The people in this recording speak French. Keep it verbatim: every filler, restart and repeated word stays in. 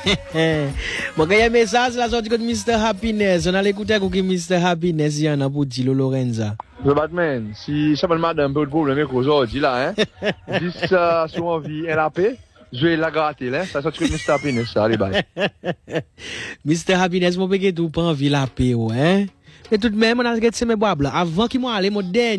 Bon, quand il y a un message, la sortie de mister Happiness. On a l'écouter avec mister Happiness, il y en a pour Dilo Lorenza. Le Batman, si ça m'a un peu de problème aujourd'hui, là, hein. Dis ça, sur envie, L A P. Je vais la gratter, là. Ça sortit de mister Happiness, ça, allez, bye. mister Happiness, mon péché tout pas envie la paix, hein. Mais tout de même, on a regardé mes bois blancs. Avant qu'il m'en allait, mon dernier.